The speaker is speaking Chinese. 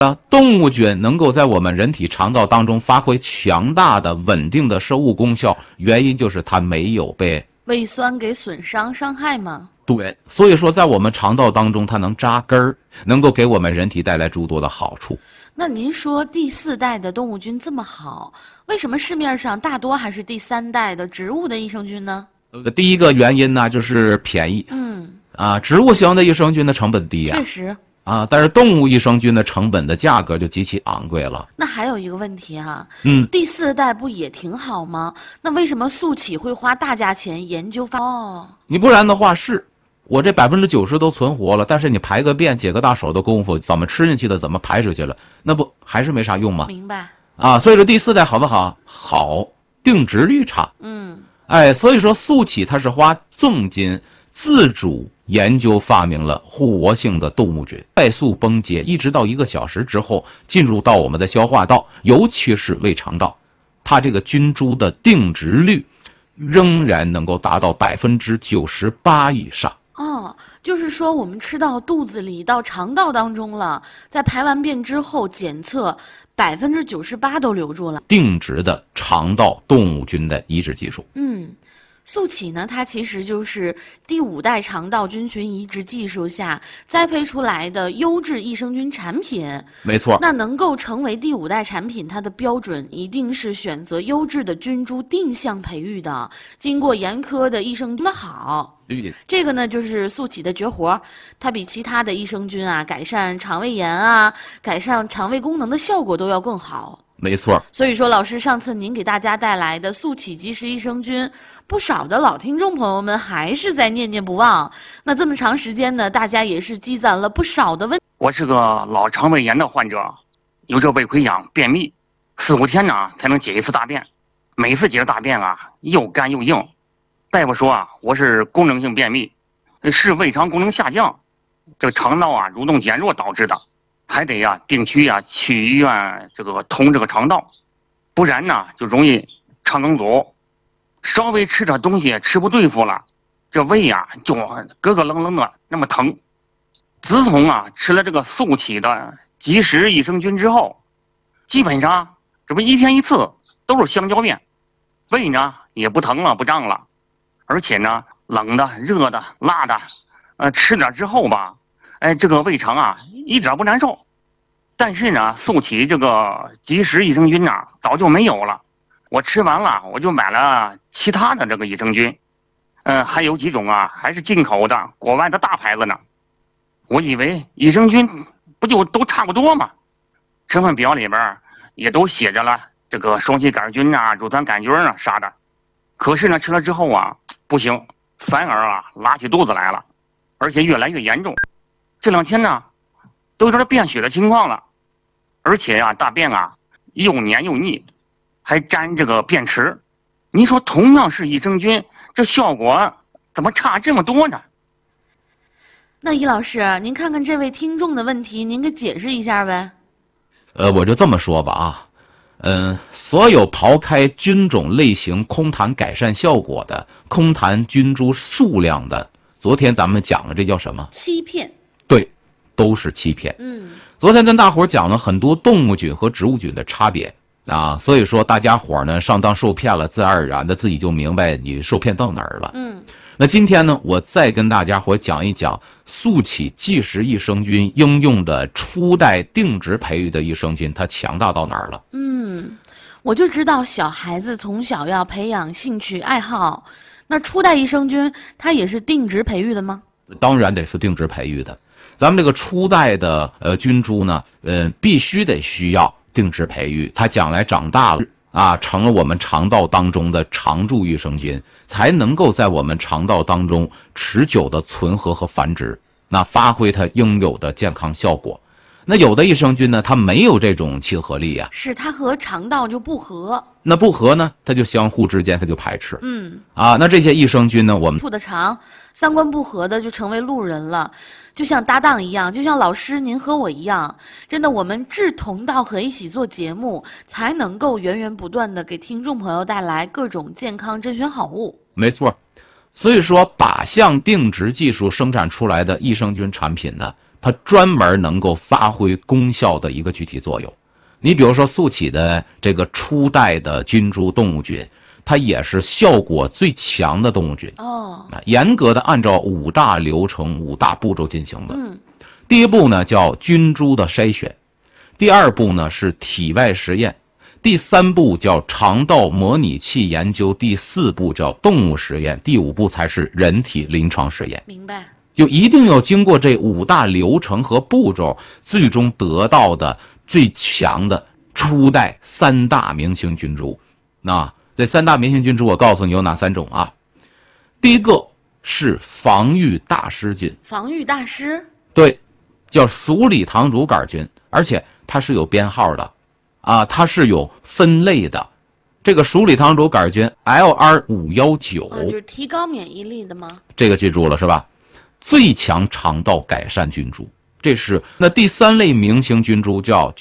动物菌能够在我们人体肠道当中发挥强大的、稳定的生物功效，原因就是它没有被胃酸给损伤、伤害吗？ 对，所以说在我们肠道当中，它能扎根儿，能够给我们人体带来诸多的好处。 那您说第4代的动物菌这么好，为什么市面上大多还是第3代的植物的益生菌呢？ 第一个原因呢，就是便宜。植物型的益生菌的成本低确实。 但是动物益生菌的成本的价格就极其昂贵了。 那还有一个问题第4代不也挺好吗？那为什么速启会花大价钱研究你不然的话我这90%都存活了，但是你排个便解个大手的功夫，怎么吃进去的，怎么排出去了，那不还是没啥用吗？ 明白。 所以说第4代好不好？好，定植率差。所以说速启它是花重金自主研究发明了护活性的动物菌，快速崩解，一直到1个小时之后进入到我们的消化道，尤其是胃肠道，它这个菌株的定植率仍然能够达到98%以上。 就是说我们吃到肚子里到肠道当中了，在排完便之后检测98%都留住了。 定植的肠道动物菌的移植技术。 速启呢，它其实就是第5代肠道菌群移植技术下栽培出来的优质益生菌产品。 没错。 那能够成为第5代产品，它的标准一定是选择优质的菌株定向培育的，经过严苛的益生菌的好。这个呢就是速启的绝活，它比其他的益生菌改善肠胃炎改善肠胃功能的效果都要更好。 没错。 所以说老师上次您给大家带来的速启即时益生菌，不少的老听众朋友们还是在念念不忘。那这么长时间呢，大家也是积攒了不少的问题。 我是个老肠胃炎的患者，有着胃溃疡、便秘，4、5天呢才能解一次大便，每次解的大便又干又硬。大夫说我是功能性便秘，是胃肠功能下降，这个肠道蠕动减弱导致的，还得定期去医院通这个肠道，不然呢就容易肠梗阻，稍微吃点东西吃不对付了，这胃就咯咯楞楞的那么疼。自从吃了这个速启的即时益生菌之后，基本上这不1天1次都是香蕉便，胃呢也不疼了不胀了，而且呢冷的热的辣的吃点之后吧，这个胃肠一点不难受。但是呢速启这个即时益生菌早就没有了，我吃完了我就买了其他的这个益生菌，还有几种还是进口的国外的大牌子呢。我以为益生菌不就都差不多吗？成分表里边也都写着了这个双歧杆菌乳酸杆菌啥的，可是呢吃了之后不行，反而拉起肚子来了，而且越来越严重。这2天呢都有点便血的情况了，而且大便又黏又腻，还沾这个便池。您说同样是益生菌，这效果怎么差这么多呢？ 那易老师，您看看这位听众的问题，您给解释一下呗。 我就这么说吧所有刨开菌种类型空谈改善效果的，空谈菌株数量的，昨天咱们讲的这叫什么？ 欺骗。 对，都是欺骗。昨天跟大伙讲了很多动物菌和植物菌的差别所以说大家伙呢上当受骗了，自然而然的自己就明白你受骗到哪儿了。那今天呢我再跟大家伙讲一讲速启即时益生菌应用的初代定植培育的益生菌，它强大到哪儿了。 我就知道小孩子从小要培养兴趣爱好，那初代益生菌它也是定植培育的吗？ 当然得是定植培育的。咱们这个初代的菌株呢必须得需要定植培育，它将来长大了成了我们肠道当中的常驻益生菌，才能够在我们肠道当中持久的存活和繁殖，那发挥它应有的健康效果。那有的益生菌呢它没有这种亲和力是它和肠道就不合， 那不合呢它就相互之间它就排斥。那这些益生菌呢我们处的长，三观不合的就成为路人了，就像搭档一样，就像老师您和我一样，真的我们志同道合一起做节目，才能够源源不断的给听众朋友带来各种健康甄选好物。 没错。所以说靶向定植技术生产出来的益生菌产品呢它专门能够发挥功效的一个具体作用。你比如说速起的这个初代的菌株动物菌，它也是效果最强的动物菌。严格的按照5大流程、5大步骤进行的。第一步呢叫菌株的筛选，第二步呢是体外实验，第3步叫肠道模拟器研究，第4步叫动物实验，第5步才是人体临床实验。 明白。 就一定要经过这5大流程和步骤，最终得到的最强的初代3大明星菌株。那这3大明星菌株我告诉你有哪3种啊？第一个是防御大师菌。 防御大师？ 对，叫鼠李糖乳杆菌，而且它是有编号的啊，它是有分类的。这个鼠李糖乳杆菌 LR519， 就是提高免疫力的吗？ 这个记住了是吧？最强肠道改善菌株，这是。那第3类明星菌株叫